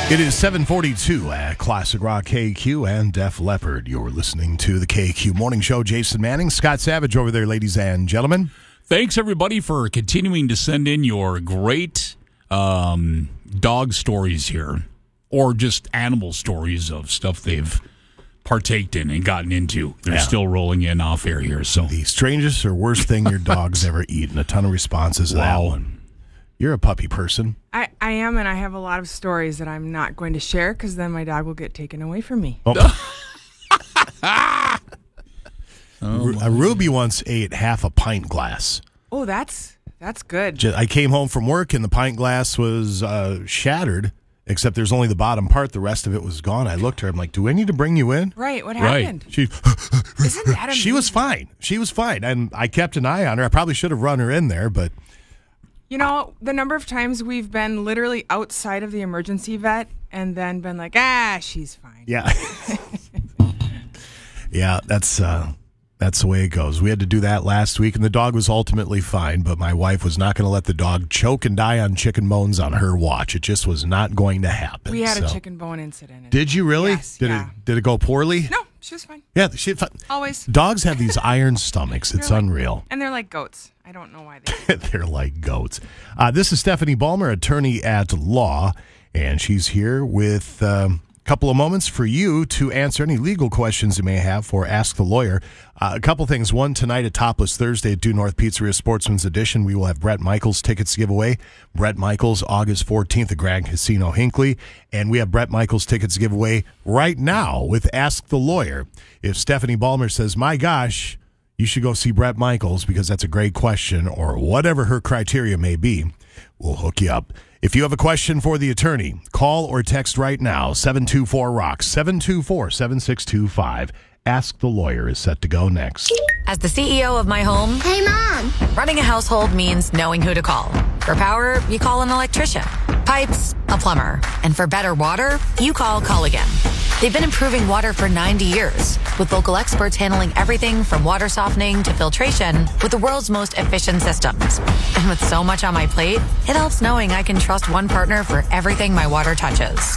It is 7:42 at Classic Rock KQ and Def Leppard. You're listening to the KQ Morning Show. Jason Manning, Scott Savage over there, ladies and gentlemen. Thanks, everybody, for continuing to send in your great dog stories here, or just animal stories of stuff they've partaked in and gotten into. They're still rolling in off air here. So the strangest or worst thing your dog's ever eaten. A ton of responses to that one. You're a puppy person. I am, and I have a lot of stories that I'm not going to share because then my dog will get taken away from me. Ruby once ate half a pint glass. Oh, that's good. I came home from work, and the pint glass was shattered, except there's only the bottom part. The rest of it was gone. I looked at her. I'm like, do I need to bring you in? Right. What happened? Isn't that amazing? She was fine. And I kept an eye on her. I probably should have run her in there, but... You know, the number of times we've been literally outside of the emergency vet and then been like, she's fine. Yeah. Yeah, that's the way it goes. We had to do that last week, and the dog was ultimately fine, but my wife was not going to let the dog choke and die on chicken bones on her watch. It just was not going to happen. We had a chicken bone incident. Did you really? Yes. Did it go poorly? No, she was fine. Yeah, she fine. Always. Dogs have these iron stomachs. It's unreal. And they're like goats. I don't know why they do. They're like goats. This is Stephanie Ballmer, attorney at law, and she's here with a couple of moments for you to answer any legal questions you may have for Ask the Lawyer. A couple things. One, tonight at Topless Thursday at Due North Pizzeria Sportsman's Edition, we will have Bret Michaels tickets to give away. Bret Michaels, August 14th at Grand Casino Hinckley. And we have Bret Michaels tickets to give away right now with Ask the Lawyer. If Stephanie Ballmer says, my gosh, you should go see Bret Michaels because that's a great question, or whatever her criteria may be, we'll hook you up. If you have a question for the attorney, call or text right now, 724-ROCK, 724-7625. Ask the Lawyer is set to go next. As the CEO of my home, hey, Mom, running a household means knowing who to call. For power, you call an electrician. Pipes, a plumber. And for better water, you call Culligan. They've been improving water for 90 years, with local experts handling everything from water softening to filtration with the world's most efficient systems. And with so much on my plate, it helps knowing I can trust one partner for everything my water touches.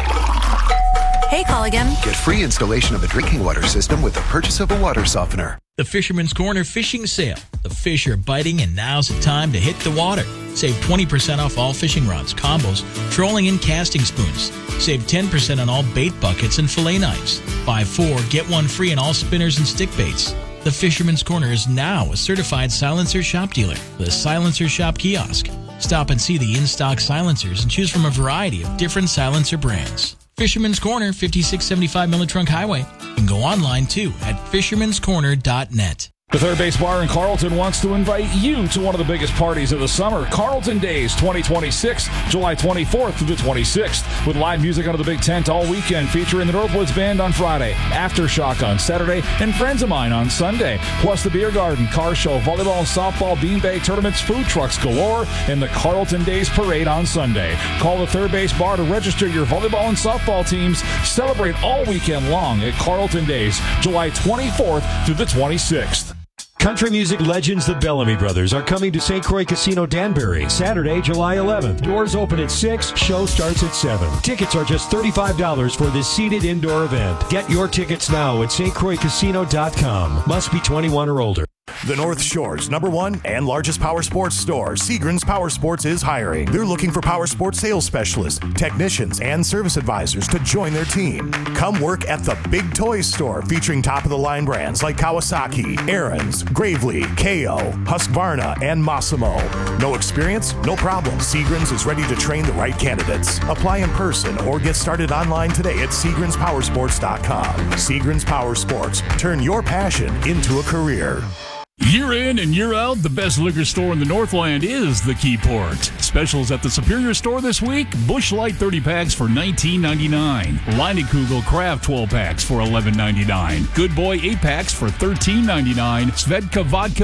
Hey, Culligan. Get free installation of a drinking water system with the purchase of a water softener. The Fisherman's Corner Fishing Sale. The fish are biting, and now's the time to hit the water. Save 20% off all fishing rods, combos, trolling, and casting spoons. Save 10% on all bait buckets and fillet knives. Buy 4, get 1 free on all spinners and stick baits. The Fisherman's Corner is now a certified silencer shop dealer with a silencer shop kiosk. Stop and see the in-stock silencers and choose from a variety of different silencer brands. Fisherman's Corner, 5675 Miller Trunk Highway. You can go online, too, at fishermanscorner.net. The Third Base Bar in Carlton wants to invite you to one of the biggest parties of the summer, Carlton Days 2026, July 24th through the 26th, with live music under the big tent all weekend, featuring the Northwoods Band on Friday, Aftershock on Saturday, and Friends of Mine on Sunday, plus the beer garden, car show, volleyball, softball, beanbag tournaments, food trucks galore, and the Carlton Days Parade on Sunday. Call the Third Base Bar to register your volleyball and softball teams. Celebrate all weekend long at Carlton Days, July 24th through the 26th. Country music legends the Bellamy Brothers are coming to St. Croix Casino Danbury Saturday, July 11th. Doors open at 6, show starts at 7. Tickets are just $35 for this seated indoor event. Get your tickets now at stcroixcasino.com. Must be 21 or older. The North Shore's #1 and largest power sports store, Seagram's Power Sports, is hiring. They're looking for power sports sales specialists, technicians, and service advisors to join their team. Come work at the Big Toys store, featuring top-of-the-line brands like Kawasaki, Aaron's, Gravely, KO, Husqvarna, and Massimo. No experience? No problem. Seagram's is ready to train the right candidates. Apply in person or get started online today at SeagramsPowersports.com. Seagram's Power Sports. Turn your passion into a career. Year in and year out, the best liquor store in the Northland is the Keyport. Specials at the Superior Store this week: Busch Light 30-packs for $19.99. Leinekugel Craft 12-packs for $11.99. Good Boy 8-packs for $13.99. Svedka Vodka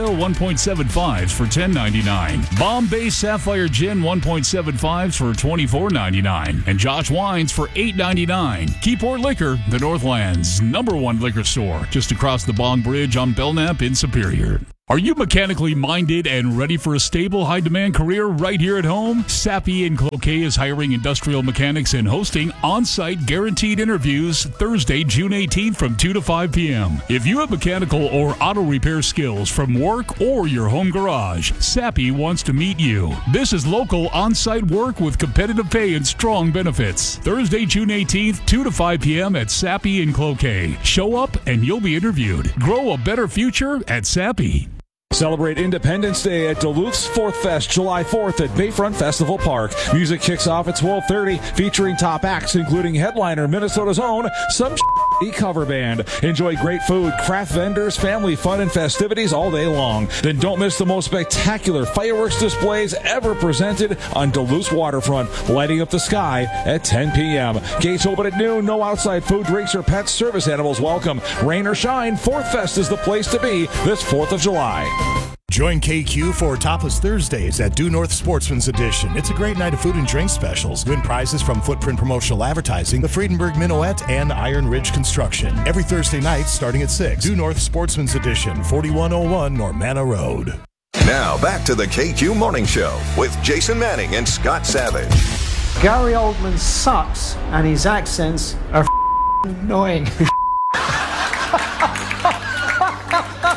1.75s for $10.99. Bombay Sapphire Gin 1.75s for $24.99. And Josh Wines for $8.99. Keyport Liquor, the Northland's #1 liquor store, just across the Bong Bridge on Belknap in Superior. Are you mechanically minded and ready for a stable, high-demand career right here at home? Sappy and Cloquet is hiring industrial mechanics and hosting on-site guaranteed interviews Thursday, June 18th from 2 to 5 p.m. If you have mechanical or auto repair skills from work or your home garage, Sappy wants to meet you. This is local on-site work with competitive pay and strong benefits. Thursday, June 18th, 2 to 5 p.m. at Sappy and Cloquet. Show up and you'll be interviewed. Grow a better future at Sappy. Celebrate Independence Day at Duluth's Fourth Fest, July 4th at Bayfront Festival Park. Music kicks off at 12:30, featuring top acts including headliner Minnesota's own Some Cover Band. Enjoy great food, craft vendors, family fun, and festivities all day long. Then don't miss the most spectacular fireworks displays ever presented on Duluth's waterfront, lighting up the sky at 10 p.m. Gates open at noon. No outside food, drinks, or pets. Service animals welcome. Rain or shine, Fourth Fest is the place to be this 4th of July. Join KQ for Topless Thursdays at Due North Sportsman's Edition. It's a great night of food and drink specials. Win prizes from Footprint Promotional Advertising, the Friedenberg Minuet, and Iron Ridge Construction. Every Thursday night starting at 6. Due North Sportsman's Edition, 4101 Normanna Road. Now back to the KQ Morning Show with Jason Manning and Scott Savage. Gary Oldman sucks, and his accents are annoying.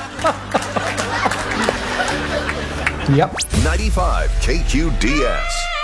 Yep. 95 KQDS.